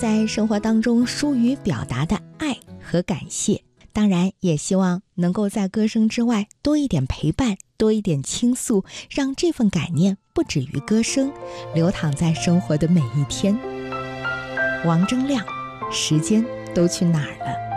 在生活当中疏于表达的爱和感谢。当然也希望能够在歌声之外多一点陪伴，多一点倾诉，让这份感念不止于歌声，流淌在生活的每一天。王铮亮，时间都去哪儿了？